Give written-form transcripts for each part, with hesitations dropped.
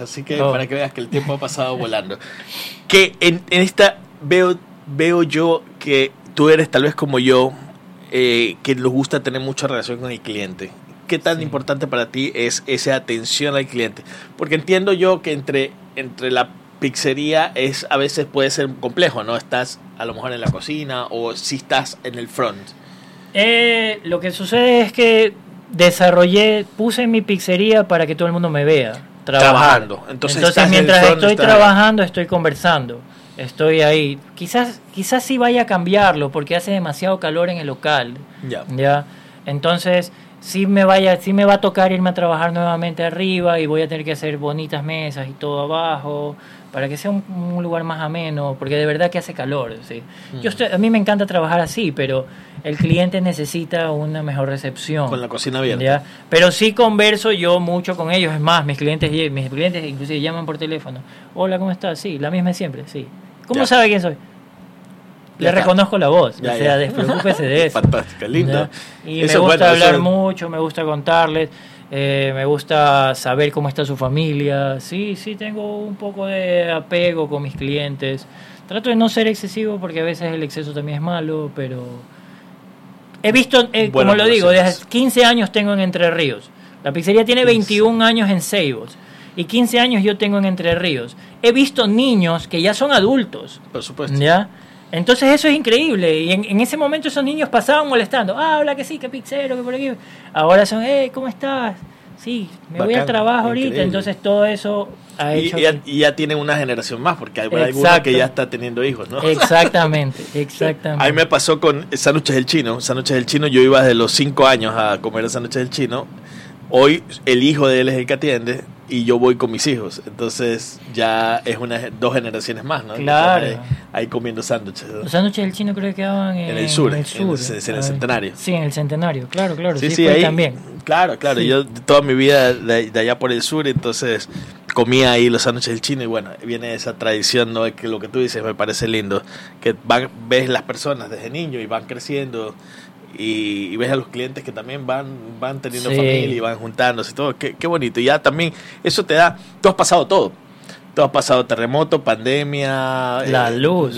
así que para que veas que el tiempo ha pasado volando. Que en esta veo yo que tú eres tal vez como yo, que les gusta tener mucha relación con el cliente. ¿Qué tan importante para ti es esa atención al cliente? Porque entiendo yo que entre la pizzería a veces puede ser complejo, ¿no? Estás a lo mejor en la cocina o si estás en el front. Lo que sucede es que puse mi pizzería para que todo el mundo me vea trabajando. Entonces mientras estoy trabajando, estoy conversando, estoy ahí. Quizás sí vaya a cambiarlo porque hace demasiado calor en el local. Ya. Entonces sí me va a tocar irme a trabajar nuevamente arriba y voy a tener que hacer bonitas mesas y todo abajo para que sea un lugar más ameno, porque de verdad que hace calor, ¿sí? A mí me encanta trabajar así, pero el cliente necesita una mejor recepción. Con la cocina abierta. ¿Ya? Pero sí converso yo mucho con ellos, es más, mis clientes inclusive llaman por teléfono. Hola, ¿cómo estás? Sí, la misma es siempre, sí. ¿Cómo sabe quién soy? Le reconozco la voz, despreocúpese de eso. Fantástica, linda. Y eso me gusta hablar mucho, me gusta contarles, me gusta saber cómo está su familia. Sí, tengo un poco de apego con mis clientes. Trato de no ser excesivo porque a veces el exceso también es malo, pero he visto, como lo digo, desde 15 años tengo en Entre Ríos. La pizzería tiene 21 años en Ceibos. Y 15 años yo tengo en Entre Ríos. He visto niños que ya son adultos. Por supuesto. ¿Ya? Entonces eso es increíble. Y en ese momento esos niños pasaban molestando. Hola, que sí, que pizzero, que por aquí. Ahora son, ¿cómo estás? Sí, voy al trabajo ahorita. Increíble. Entonces todo eso ha hecho... Y ya tienen una generación más, porque hay algunos que ya está teniendo hijos, ¿no? Exactamente. A mí me pasó con Sándwiches del Chino. Sándwiches del Chino, yo iba desde los 5 años a comer Sándwiches del Chino. Hoy el hijo de él es el que atiende y yo voy con mis hijos. Entonces ya es 2 generaciones más, ¿no? Claro. Ahí comiendo sándwiches, ¿no? Los sándwiches del Chino creo que quedaban en el sur. En el Centenario. Sí, en el Centenario, claro. Sí, ahí también. Claro. Sí. Yo toda mi vida de allá por el sur, entonces comía ahí los sándwiches del Chino y bueno, viene esa tradición, ¿no? Que lo que tú dices me parece lindo, que ves las personas desde niños y van creciendo. Y ves a los clientes que también van teniendo familia y van juntándose y todo, qué bonito. Y ya también eso te da, tú has pasado todo. Tú has pasado terremoto, pandemia, la luz.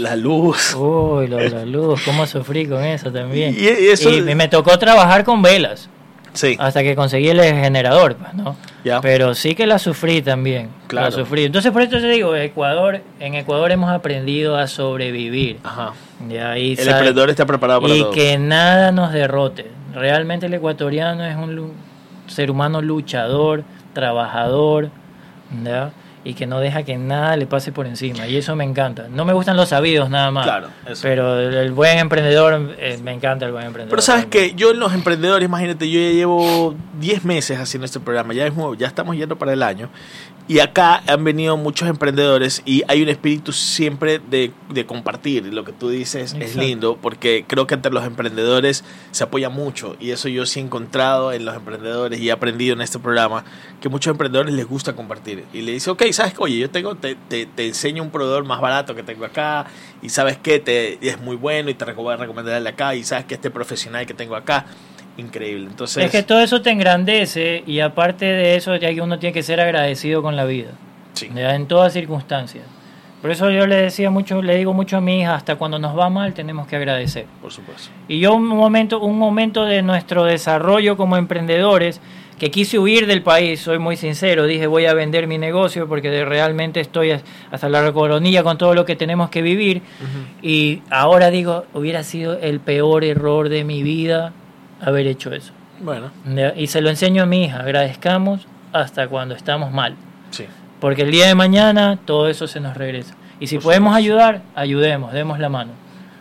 Uy, la luz, cómo sufrí con eso también. Y me tocó trabajar con velas. Sí. Hasta que conseguí el generador, pues, ¿no? Ya. Pero sí que la sufrí también. Claro. La sufrí. Entonces, por eso te digo, en Ecuador hemos aprendido a sobrevivir. Ajá. El emprendedor está preparado para todo. Y que nada nos derrote. Realmente el ecuatoriano es un ser humano luchador, trabajador, ¿ya? Y que no deja que nada le pase por encima. Y eso me encanta. No me gustan los sabidos nada más. Claro, eso. Pero el buen emprendedor, me encanta el buen emprendedor. Pero sabes que yo en los emprendedores, imagínate, yo ya llevo 10 meses haciendo este programa. Ya estamos yendo para el año. Y acá han venido muchos emprendedores y hay un espíritu siempre de compartir. Lo que tú dices Exacto. Es lindo porque creo que entre los emprendedores se apoya mucho y eso yo sí he encontrado en los emprendedores y he aprendido en este programa que muchos emprendedores les gusta compartir. Y le dice, ok, ¿sabes qué? Oye, yo te enseño un proveedor más barato que tengo acá y ¿sabes qué? Es muy bueno y te voy a recomendar el de acá y ¿sabes qué? Este profesional que tengo acá. Increíble. Entonces, es que todo eso te engrandece y aparte de eso ya que uno tiene que ser agradecido con la vida, sí. En todas circunstancias. Por eso yo le digo mucho a mi hija, hasta cuando nos va mal tenemos que agradecer. Por supuesto. Y yo un momento de nuestro desarrollo como emprendedores que quise huir del país, soy muy sincero, dije voy a vender mi negocio porque realmente estoy hasta la coronilla con todo lo que tenemos que vivir. Uh-huh. Y ahora digo, hubiera sido el peor error de mi vida haber hecho eso. Bueno. Y se lo enseño a mi hija, agradezcamos hasta cuando estamos mal. Sí. Porque el día de mañana todo eso se nos regresa. Y si podemos ayudar, ayudemos, demos la mano.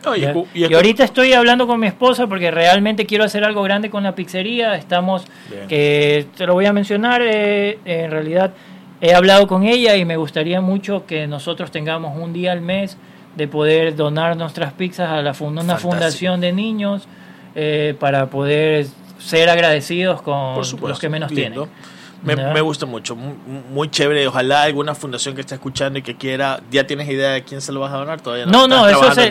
Y ahorita estoy hablando con mi esposa porque realmente quiero hacer algo grande con la pizzería. Estamos, que te lo voy a mencionar, en realidad he hablado con ella y me gustaría mucho que nosotros tengamos un día al mes de poder donar nuestras pizzas a una fundación de niños. Para poder ser agradecidos con los que menos tienen. Me gusta mucho, muy chévere. Ojalá alguna fundación que esté escuchando y que quiera, ¿ya tienes idea de quién se lo vas a donar? Todavía no,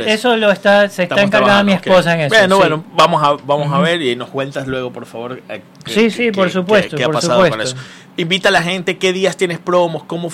se está encargada mi esposa en eso. Bueno, vamos a ver y nos cuentas luego, por favor. Por supuesto. ¿Qué ha pasado con eso? Invita a la gente, qué días tienes promos, cómo